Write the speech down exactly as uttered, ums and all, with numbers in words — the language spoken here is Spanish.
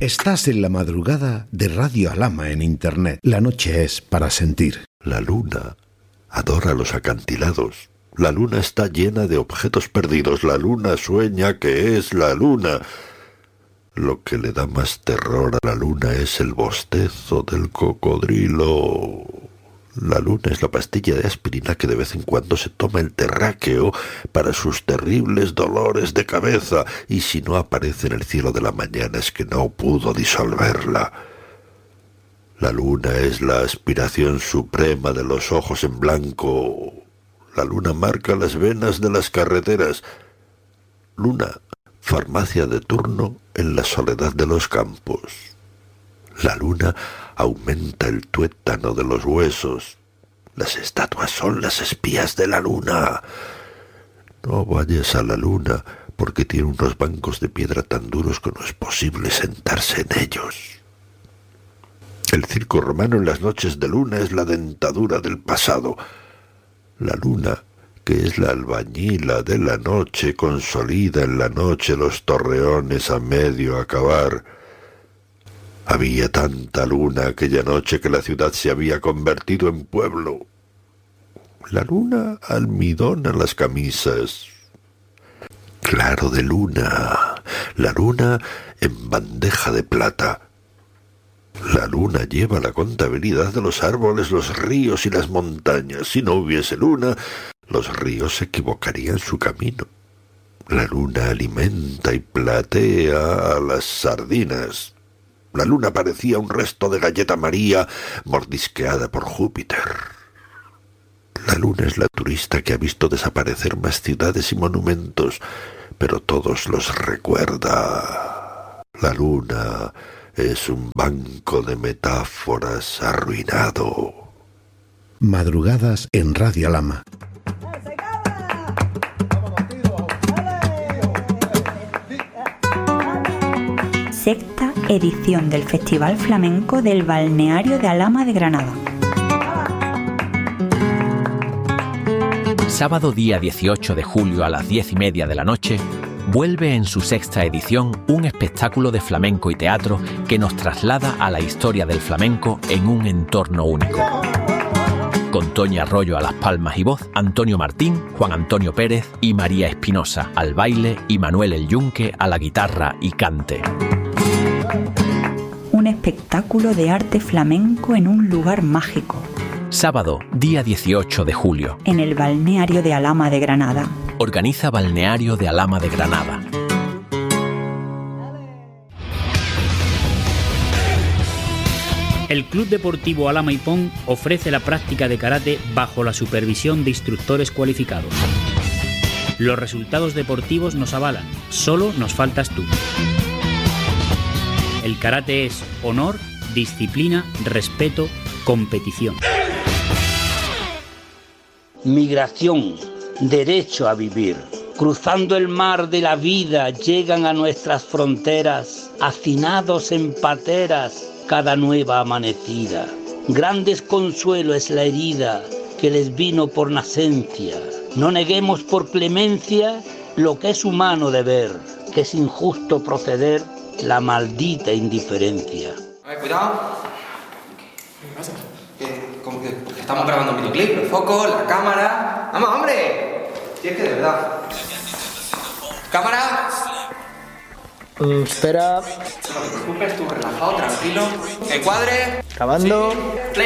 Estás en la madrugada de Radio Alhama en Internet. La noche es para sentir. La luna adora los acantilados. La luna está llena de objetos perdidos. La luna sueña que es la luna. Lo que le da más terror a la luna es el bostezo del cocodrilo. La luna es la pastilla de aspirina que de vez en cuando se toma el terráqueo para sus terribles dolores de cabeza, y si no aparece en el cielo de la mañana es que no pudo disolverla. La luna es la aspiración suprema de los ojos en blanco. La luna marca las venas de las carreteras. Luna, farmacia de turno en la soledad de los campos. La luna aumenta el tuétano de los huesos. Las estatuas son las espías de la luna. No vayas a la luna porque tiene unos bancos de piedra tan duros que no es posible sentarse en ellos. El circo romano en las noches de luna es la dentadura del pasado. La luna, que es la albañila de la noche, consolida en la noche los torreones a medio acabar. Había tanta luna aquella noche que la ciudad se había convertido en pueblo. La luna almidona las camisas. Claro de luna, la luna en bandeja de plata. La luna lleva la contabilidad de los árboles, los ríos y las montañas. Si no hubiese luna, los ríos se equivocarían su camino. La luna alimenta y platea a las sardinas. La luna parecía un resto de galleta María mordisqueada por Júpiter. La luna es la turista que ha visto desaparecer más ciudades y monumentos, pero todos los recuerda. La luna es un banco de metáforas arruinado. Madrugadas en Radio Alhama. Sexta edición del Festival Flamenco del Balneario de Alhama de Granada. Sábado día dieciocho de julio a las diez y media de la noche, vuelve en su sexta edición un espectáculo de flamenco y teatro que nos traslada a la historia del flamenco en un entorno único. Con Toña Arroyo a las palmas y voz, Antonio Martín, Juan Antonio Pérez y María Espinosa al baile y Manuel El Yunque a la guitarra y cante. Un espectáculo de arte flamenco en un lugar mágico. Sábado, día dieciocho de julio. En el Balneario de Alhama de Granada. Organiza Balneario de Alhama de Granada. El Club Deportivo Alhama Ipón ofrece la práctica de karate bajo la supervisión de instructores cualificados. Los resultados deportivos nos avalan, solo nos faltas tú. El karate es honor, disciplina, respeto, competición. Migración, derecho a vivir. Cruzando el mar de la vida llegan a nuestras fronteras, hacinados en pateras, cada nueva amanecida. Gran desconsuelo es la herida que les vino por nacencia. No neguemos por clemencia lo que es humano deber, que es injusto proceder la maldita indiferencia. A ver, cuidado. ¿Qué pasa? ¿Qué, cómo que, porque estamos grabando un videoclip, el foco, la cámara... ¡Vamos, hombre! Si es que de verdad... ¡Cámara! Mm, espera. No te preocupes, tú relajado, tranquilo. ¡Que cuadre! Acabando. Sí.